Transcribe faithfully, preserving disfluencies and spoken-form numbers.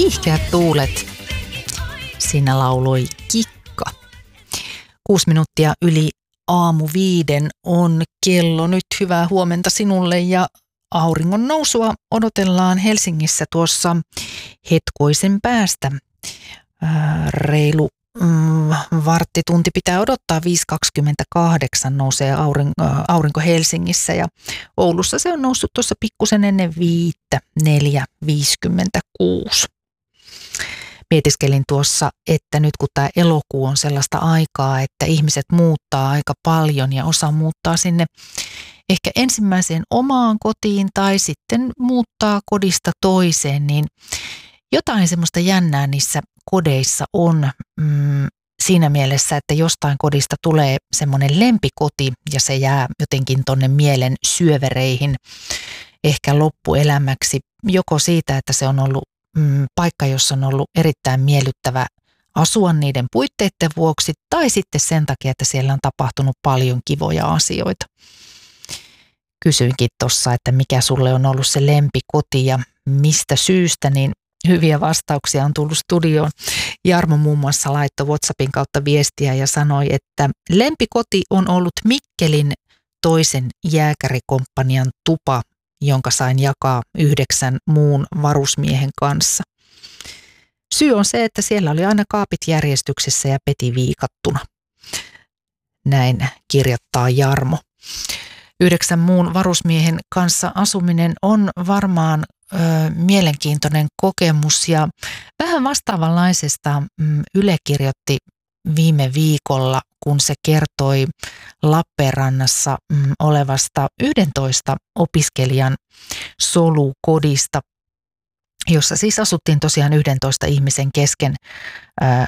Kiihkeät tuulet. Siinä lauloi Kikka. Kuusi minuuttia yli aamu viiden on kello nyt. Hyvää huomenta sinulle ja auringon nousua odotellaan Helsingissä tuossa hetkoisen päästä. Ää, reilu mm, varttitunti pitää odottaa. viisi kaksikymmentäkahdeksan nousee aurinko, aurinko Helsingissä ja Oulussa se on noussut tuossa pikkusen ennen viittä, neljä viisikymmentäkuusi. Mietiskelin tuossa, että nyt kun tämä elokuu on sellaista aikaa, että ihmiset muuttaa aika paljon ja osa muuttaa sinne ehkä ensimmäiseen omaan kotiin tai sitten muuttaa kodista toiseen, niin jotain semmoista jännää niissä kodeissa on mm, siinä mielessä, että jostain kodista tulee semmoinen lempikoti ja se jää jotenkin tonne mielen syövereihin ehkä loppuelämäksi, joko siitä, että se on ollut mm, paikka, jossa on ollut erittäin miellyttävä asua niiden puitteiden vuoksi tai sitten sen takia, että siellä on tapahtunut paljon kivoja asioita. Kysyinkin tuossa, että mikä sulle on ollut se lempikoti ja mistä syystä, niin hyviä vastauksia on tullut studioon. Jarmo muun muassa laittoi WhatsAppin kautta viestiä ja sanoi, että lempikoti on ollut Mikkelin toisen jääkärikomppanian tupa, jonka sain jakaa yhdeksän muun varusmiehen kanssa. Syy on se, että siellä oli aina kaapit järjestyksessä ja peti viikattuna. Näin kirjoittaa Jarmo. Yhdeksän muun varusmiehen kanssa asuminen on varmaan ö, mielenkiintoinen kokemus ja vähän vastaavanlaisesta mm, Yle kirjoitti viime viikolla, kun se kertoi Lappeenrannassa mm, olevasta yhdentoista opiskelijan solukodista, jossa siis asuttiin tosiaan yhdentoista ihmisen kesken. Ö,